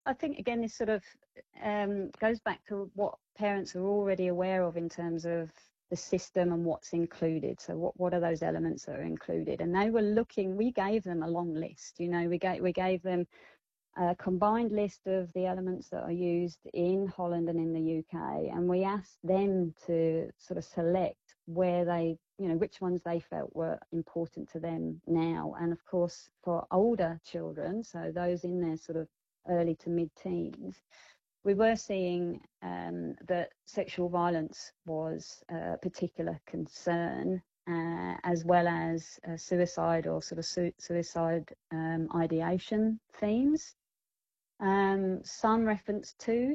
I think, again, this sort of goes back to what parents are already aware of in terms of the system and what's included. So what are those elements that are included? And they were looking, we gave them a long list. We gave them a combined list of the elements that are used in Holland and in the UK, and we asked them to sort of select where they, which ones they felt were important to them now. And of course, for older children, so those in their sort of early to mid-teens, we were seeing that sexual violence was a particular concern, as well as suicide or sort of suicide ideation themes. Some reference to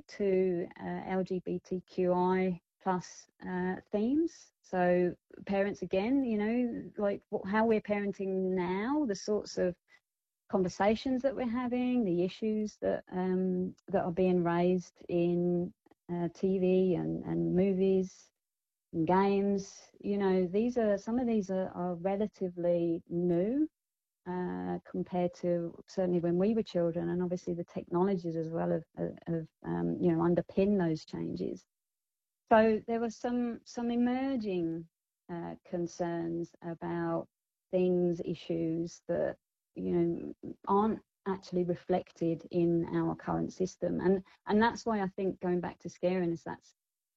LGBTQI plus themes. So parents, again, like how we're parenting now, the sorts of conversations that we're having, the issues that are being raised in TV and movies and games. Some of these are relatively new compared to certainly when we were children, and obviously the technologies as well have underpin those changes. So there were some emerging concerns about things, issues that aren't actually reflected in our current system, and that's why I think, going back to scariness, that's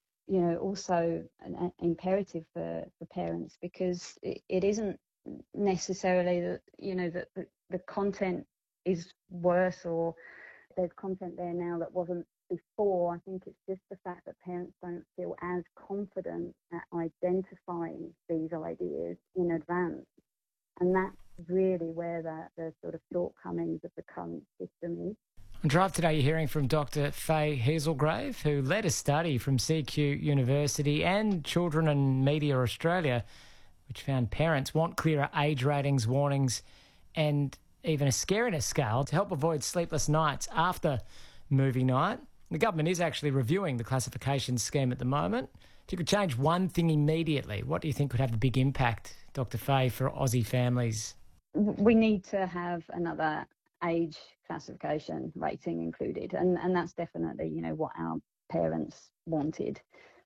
also an imperative for parents, because it isn't necessarily that that the content is worse or there's content there now that wasn't before. I think it's just the fact that parents don't feel as confident at identifying these ideas in advance, and that's really where the sort of shortcomings of the current system is. On Drive today, you're hearing from Dr. Faye Hazelgrave, who led a study from CQ University and Children and Media Australia, which found parents want clearer age ratings, warnings, and even a scariness scale to help avoid sleepless nights after movie night. The government is actually reviewing the classification scheme at the moment. If you could change one thing immediately, what do you think could have a big impact, Dr. Faye, for Aussie families? We need to have another age classification rating included, and that's definitely what our parents wanted.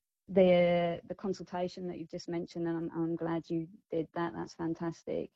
The consultation that you've just mentioned, and I'm glad you did that, that's fantastic.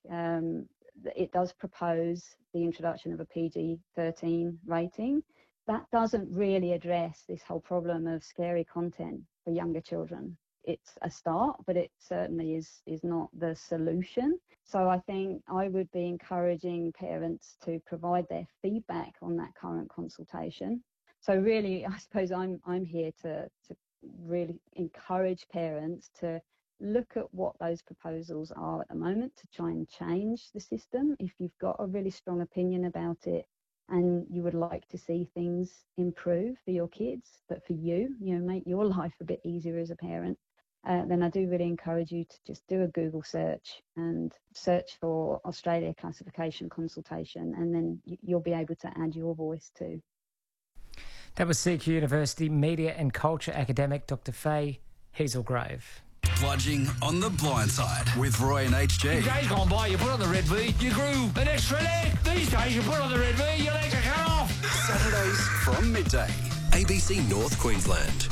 It does propose the introduction of a PG-13 rating. That doesn't really address this whole problem of scary content for younger children. It's a start, but it certainly is not the solution. So I think I would be encouraging parents to provide their feedback on that current consultation. So really, I suppose I'm here to really encourage parents to look at what those proposals are at the moment to try and change the system. If you've got a really strong opinion about it and you would like to see things improve for your kids, but for you, make your life a bit easier as a parent, then I do really encourage you to just do a Google search and search for Australia classification consultation, and then you'll be able to add your voice too. That was CQ University Media and Culture academic Dr. Faye Hazelgrave. Bludging on the blind side with Roy and HG. In days gone by, you put on the red V, you grew an extra leg. These days, you put on the red V, your legs are cut off. Saturdays from midday, ABC North Queensland.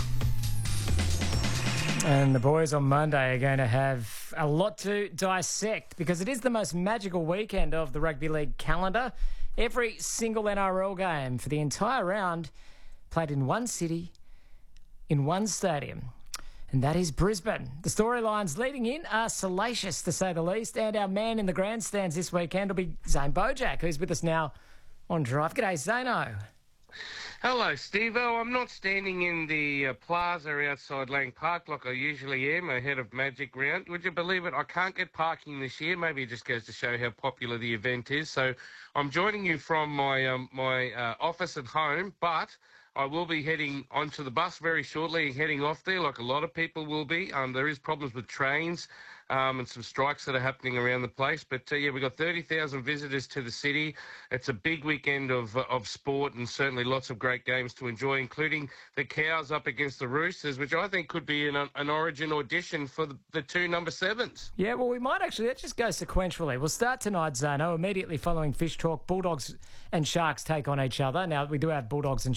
And the boys on Monday are going to have a lot to dissect, because it is the most magical weekend of the rugby league calendar. Every single NRL game for the entire round played in one city, in one stadium, and that is Brisbane. The storylines leading in are salacious, to say the least, and our man in the grandstands this weekend will be Zane Bojack, who's with us now on Drive. G'day, Zano. Hello, Steve-O. I'm not standing in the plaza outside Lang Park like I usually am ahead of Magic Round. Would you believe it? I can't get parking this year. Maybe it just goes to show how popular the event is. So I'm joining you from my office at home, but I will be heading onto the bus very shortly, heading off there, like a lot of people will be. There is problems with trains and some strikes that are happening around the place. But, yeah, we've got 30,000 visitors to the city. It's a big weekend of sport and certainly lots of great games to enjoy, including the Cows up against the Roosters, which I think could be an Origin audition for the two number 7s. Yeah, well, we might actually, let's just go sequentially. We'll start tonight, Zano, immediately following Fish Talk. Bulldogs and Sharks take on each other. Now, we do have Bulldogs and